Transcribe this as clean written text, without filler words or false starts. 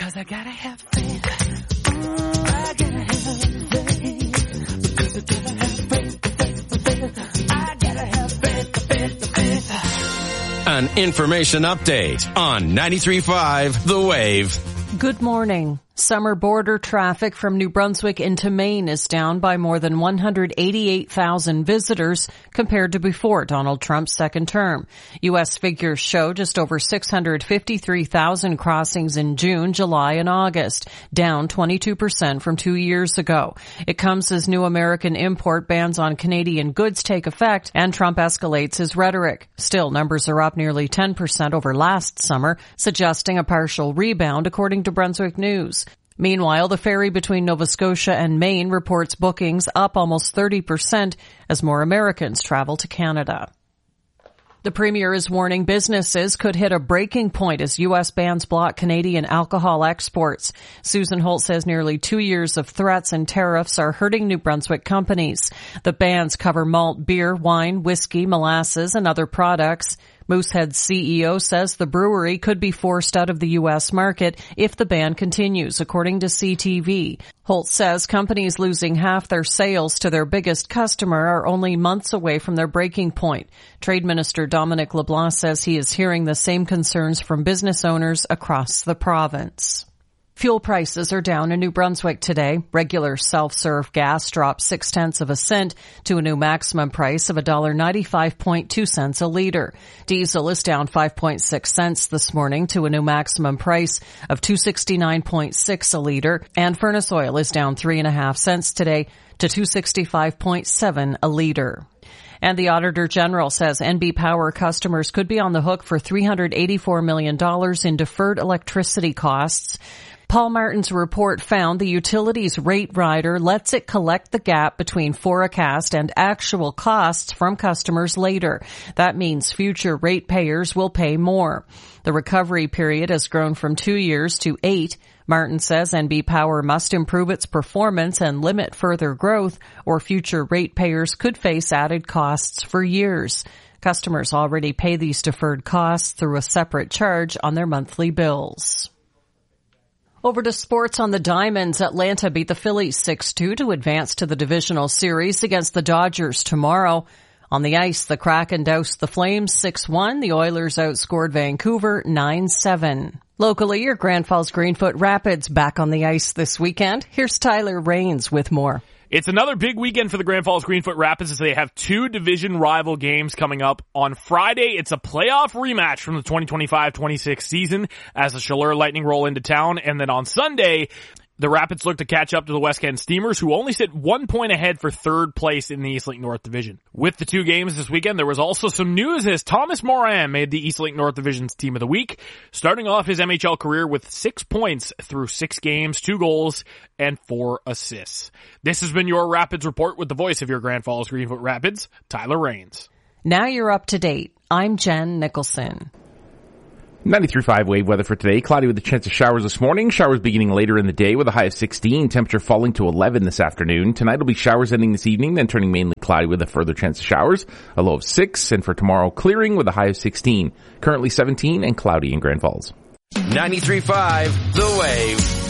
because I gotta have faith. I gotta have faith. Because I gotta have faith. I gotta have faith. An information update on 93.5 The Wave. Good morning. Summer border traffic from New Brunswick into Maine is down by more than 188,000 visitors compared to before Donald Trump's second term. U.S. figures show just over 653,000 crossings in June, July, and August, down 22% from 2 years ago. It comes as new American import bans on Canadian goods take effect and Trump escalates his rhetoric. Still, numbers are up nearly 10% over last summer, suggesting a partial rebound, according to Brunswick News. Meanwhile, the ferry between Nova Scotia and Maine reports bookings up almost 30% as more Americans travel to Canada. The Premier is warning businesses could hit a breaking point as U.S. bans block Canadian alcohol exports. Susan Holt says nearly 2 years of threats and tariffs are hurting New Brunswick companies. The bans cover malt, beer, wine, whiskey, molasses, and other products. Moosehead's CEO says the brewery could be forced out of the U.S. market if the ban continues, according to CTV. Holt says companies losing half their sales to their biggest customer are only months away from their breaking point. Trade Minister Dominic LeBlanc says he is hearing the same concerns from business owners across the province. Fuel prices are down in New Brunswick today. Regular self-serve gas dropped 0.6 cents to a new maximum price of $1.95.2 a liter. Diesel is down 5.6 cents this morning to a new maximum price of $2.69.6 a liter, and furnace oil is down 3.5 cents today to $2.65.7 a liter. And the Auditor General says NB Power customers could be on the hook for $384 million in deferred electricity costs. Paul Martin's report found the utilities rate rider lets it collect the gap between forecast and actual costs from customers later. That means future ratepayers will pay more. The recovery period has grown from 2 years to 8. Martin says NB Power must improve its performance and limit further growth, or future ratepayers could face added costs for years. Customers already pay these deferred costs through a separate charge on their monthly bills. Over to sports on the Diamonds. Atlanta beat the Phillies 6-2 to advance to the divisional series against the Dodgers tomorrow. On the ice, the Kraken doused the Flames 6-1. The Oilers outscored Vancouver 9-7. Locally, your Grand Falls Greenfoot Rapids back on the ice this weekend. Here's Tyler Raines with more. It's another big weekend for the Grand Falls Greenfoot Rapids as they have two division rival games coming up. On Friday, it's a playoff rematch from the 2025-26 season as the Chaleur Lightning roll into town. And then on Sunday, the Rapids look to catch up to the West Kent Steamers, who only sit 1 point ahead for third place in the Eastlink North Division. With the two games this weekend, there was also some news as Thomas Morin made the Eastlink North Division's Team of the Week, starting off his MHL career with 6 points through 6 games, 2 goals, and 4 assists. This has been your Rapids Report with the voice of your Grand Falls Greenfoot Rapids, Tyler Raines. Now you're up to date. I'm Jen Nicholson. 93.5 wave weather for today. Cloudy with a chance of showers this morning. Showers beginning later in the day with a high of 16. Temperature falling to 11 this afternoon. Tonight will be showers ending this evening, then turning mainly cloudy with a further chance of showers. A low of 6. And for tomorrow, clearing with a high of 16. Currently 17 and cloudy in Grand Falls. 93.5 The Wave.